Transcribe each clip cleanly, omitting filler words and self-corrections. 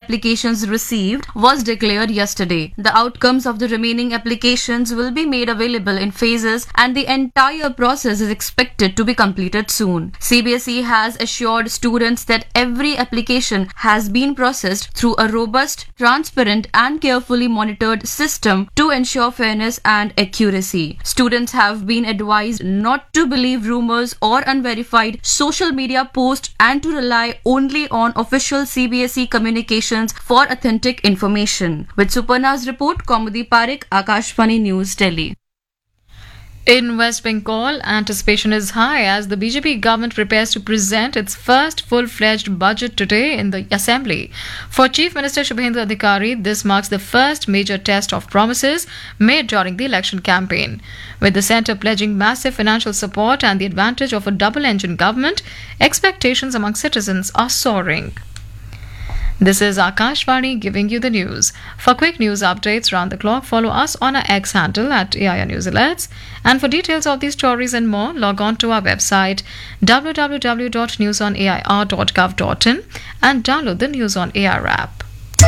applications received was declared yesterday. The outcomes of the remaining applications will be made available in phases and the entire process is expected to be completed soon. CBSE has assured students that every application has been processed through a robust, transparent and carefully monitored system to ensure fairness and accuracy. Students have been advised not to believe rumors or unverified social media posts and to rely only on official CBSE communications for authentic information. With Suparna's report, Kaumudi Parekh, Akashvani News, Delhi. In West Bengal, anticipation is high as the BJP government prepares to present its first full-fledged budget today in the Assembly. For Chief Minister Shubhendu Adhikari, this marks the first major test of promises made during the election campaign. With the centre pledging massive financial support and the advantage of a double-engine government, expectations among citizens are soaring. This is Akashvani giving you the news. For quick news updates round the clock, follow us on our X handle at AIR News Alerts. And for details of these stories and more, log on to our website www.newsonair.gov.in and download the News on AIR app.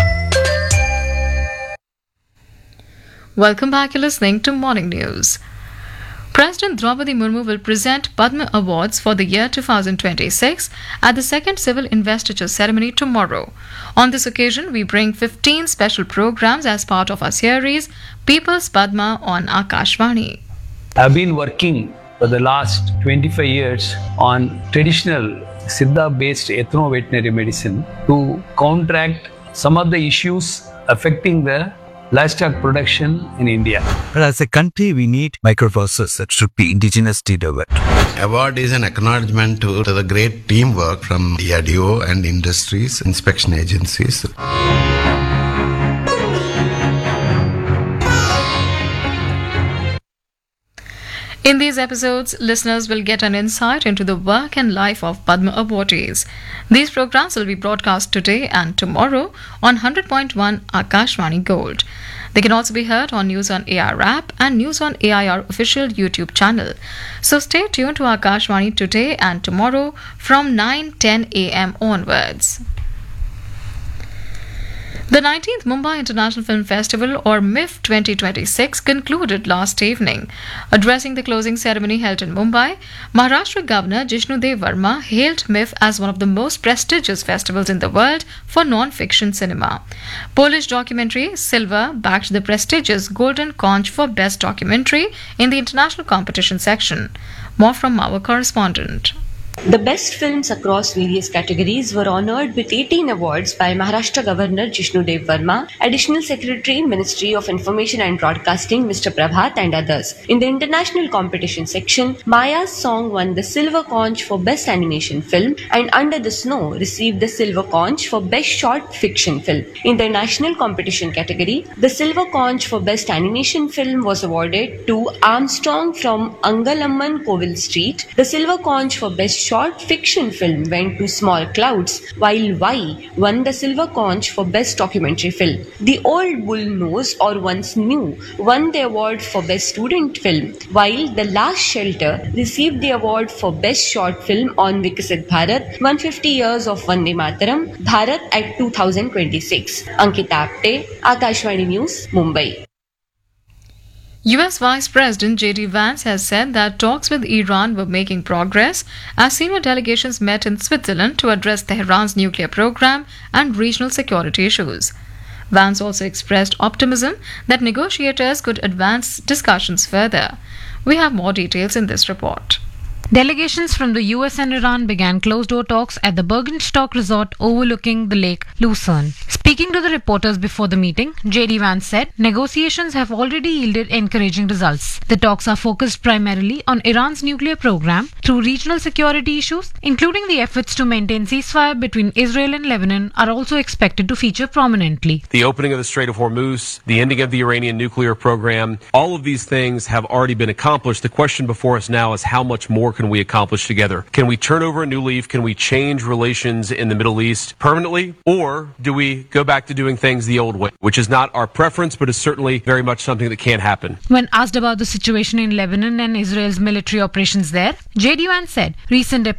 Welcome back. You're listening to Morning News. President Draupadi Murmu will present Padma Awards for the year 2026 at the second civil investiture ceremony tomorrow. On this occasion, we bring 15 special programs as part of our series People's Padma on Akashvani. I've been working for the last 25 years on traditional Siddha-based ethno-veterinary medicine to counteract some of the issues affecting the livestock production in India. But as a country, we need microprocessors that should be indigenously developed. Award is an acknowledgement to the great teamwork from DRDO and industries, inspection agencies. In these episodes, listeners will get an insight into the work and life of Padma awardees. These programs will be broadcast today and tomorrow on 100.1 Akashvani Gold. They can also be heard on News on AIR app and News on AIR official YouTube channel. So stay tuned to Akashvani today and tomorrow from 9:10 a.m. onwards. The 19th Mumbai International Film Festival, or MIFF 2026, concluded last evening. Addressing the closing ceremony held in Mumbai, Maharashtra Governor Jishnudev Verma hailed MIFF as one of the most prestigious festivals in the world for non-fiction cinema. Polish documentary Silver backed the prestigious Golden Conch for Best Documentary in the international competition section. More from our correspondent. The best films across various categories were honoured with 18 awards by Maharashtra Governor Jishnudev Verma, Additional Secretary, Ministry of Information and Broadcasting Mr. Prabhat and others. In the international competition section, Maya's song won the Silver Conch for Best Animation Film and Under the Snow received the Silver Conch for Best Short Fiction Film. In the national competition category, the Silver Conch for Best Animation Film was awarded to Armstrong from Angalamman Kovil Street. The Silver Conch for Best Short Fiction Film went to Small Clouds, while Y won the Silver Conch for Best Documentary Film. The Old Bull Nose, or Once New, won the award for Best Student Film, while The Last Shelter received the award for Best Short Film on Viksit Bharat, 150 Years of Vande Mataram, Bharat at 2026. Ankita Apte, Akashvani News, Mumbai. US Vice President J.D. Vance has said that talks with Iran were making progress as senior delegations met in Switzerland to address Tehran's nuclear program and regional security issues. Vance also expressed optimism that negotiators could advance discussions further. We have more details in this report. Delegations from the US and Iran began closed-door talks at the Bergenstock Resort overlooking the Lake Lucerne. Speaking to the reporters before the meeting, J.D. Vance said negotiations have already yielded encouraging results. The talks are focused primarily on Iran's nuclear program through regional security issues, including the efforts to maintain ceasefire between Israel and Lebanon, are also expected to feature prominently. The opening of the Strait of Hormuz, the ending of the Iranian nuclear program, all of these things have already been accomplished. The question before us now is how much more can we accomplish together? Can we turn over a new leaf? Can we change relations in the Middle East permanently? Or do we go back to doing things the old way, which is not our preference, but is certainly very much something that can't happen? When asked about the situation in Lebanon and Israel's military operations there, J.D. Vance said recent